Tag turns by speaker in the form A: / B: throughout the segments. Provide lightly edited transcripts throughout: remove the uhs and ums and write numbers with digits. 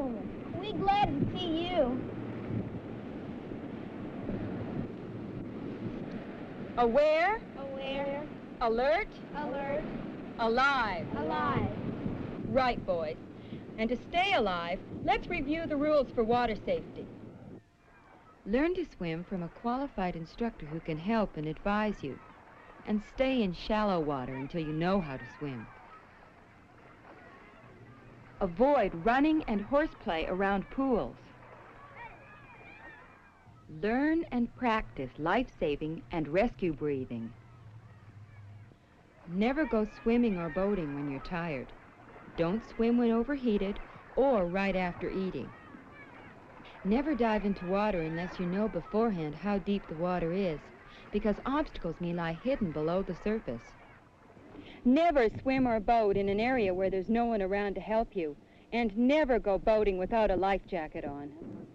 A: woman. We glad to see you.
B: Aware?
A: Aware.
B: Alert?
A: Alert.
B: Alive.
A: Alive.
B: Right, boys. And to stay alive, let's review the rules for water safety. Learn to swim from a qualified instructor who can help and advise you. And stay in shallow water until you know how to swim. Avoid running and horseplay around pools. Learn and practice life-saving and rescue breathing. Never go swimming or boating when you're tired. Don't swim when overheated or right after eating. Never dive into water unless you know beforehand how deep the water is, because obstacles may lie hidden below the surface. Never swim or boat in an area where there's no one around to help you, and never go boating without a life jacket on.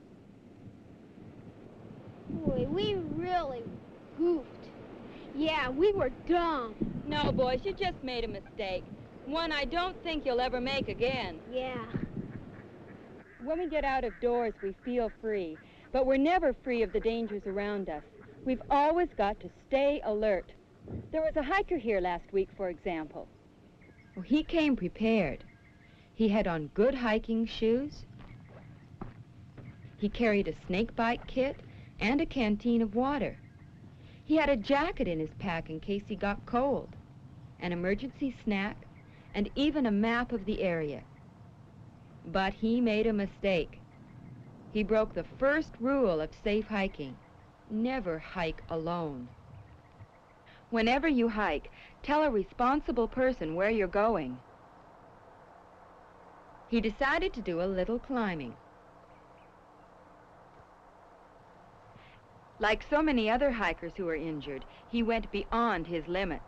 A: Boy, we really goofed. Yeah, we were dumb.
B: No, boys, you just made a mistake. One I don't think you'll ever make again.
A: Yeah.
B: When we get out of doors, we feel free, but we're never free of the dangers around us. We've always got to stay alert. There was a hiker here last week, for example. Well, he came prepared. He had on good hiking shoes. He carried a snake bite kit and a canteen of water. He had a jacket in his pack in case he got cold, an emergency snack, and even a map of the area. But he made a mistake. He broke the first rule of safe hiking. Never hike alone. Whenever you hike, tell a responsible person where you're going. He decided to do a little climbing. Like so many other hikers who were injured, he went beyond his limits.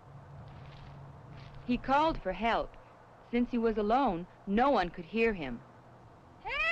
B: He called for help. Since he was alone, no one could hear him.